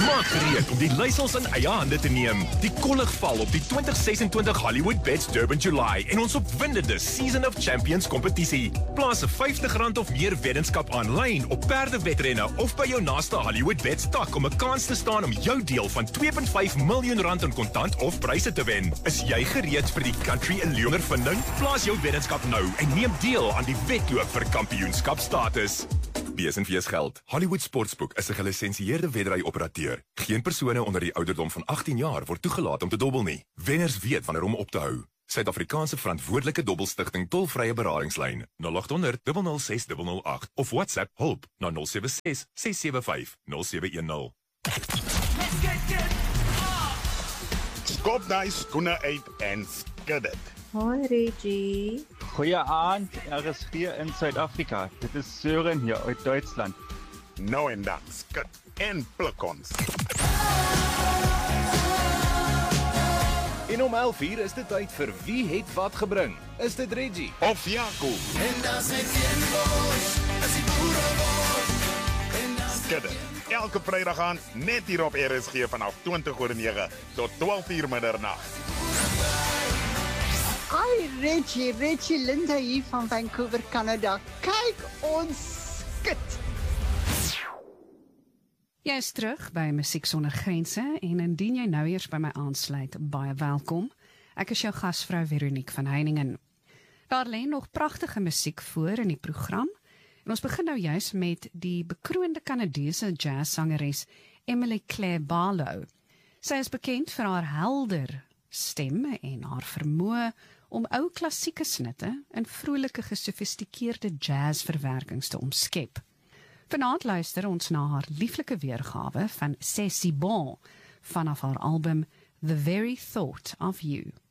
Maak gereed om die leiersels in eie hande te neem. Die kollig val op die 2026 Hollywood Bets Durban July en ons opwindende Season of Champions kompetisie. Plaas 'n R50 of meer weddenskap aanlyn op perdewedrenne of by jou naaste Hollywood Bets tak om 'n kans te staan om jou deel van R2.5 miljoen in kontant of pryse te wen. Is jy gereed vir die Country in Leeunervinding? Plaas jou weddenskap nou en neem deel aan die wedloop vir kampioenskapstatus. BSNV's geld. Hollywood Sportsboek is 'n gelisensieerde wedry-operateur. Geen persone onder die ouderdom van 18 jaar word toegelaat om te dobbel nie. Wenners weet wanneer om op te hou. Suid-Afrikaanse verantwoordelike dobbelstigting tolvrye beradingslyn 0800 006 008 of WhatsApp hulp na 076 675 0710. Skop daai skoene uit en skud dit. Hoi Reggie. Goeie aand, RSG in Suid-Afrika. Dit is Søren hier uit Duitsland. Nou en dan, skud en pluk ons. En om 11:00 is dit tyd vir Wie het wat gebring? Is dit Reggie? Of Jaco. Skud dit. Elke Vrydag aan, net hier op RSG vanaf 20:09 tot 12:00 middernag. Hi Reggie Linda hier van Vancouver, Canada. Kyk ons skit. Jy is terug by Musiek Sonder Grense en indien jy nou eers by my aansluit, baie welkom. Ek is jou gasvrou Veronique van Heiningen. Daar lê nog pragtige musiek voor in die program en ons begin nou juis met die bekroonde Kanadese jazzsangeres Emily Claire Barlow. Sy is bekend vir haar helder stem en haar vermoë om ou klassieke snitte in vrolike gesofistikeerde jazzverwerkings te omskep. Vanaand luister ons na haar lieflike weergawe van C'est si bon vanaf haar album The Very Thought of You.